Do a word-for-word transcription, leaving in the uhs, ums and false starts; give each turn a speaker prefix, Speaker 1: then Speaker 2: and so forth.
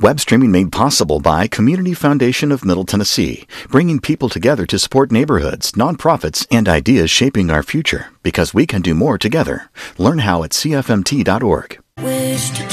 Speaker 1: Web streaming made possible by Community Foundation of Middle Tennessee, bringing people together to support neighborhoods, nonprofits, and ideas shaping our future, because we can do more together. Learn how at C F M T dot org.
Speaker 2: Wish to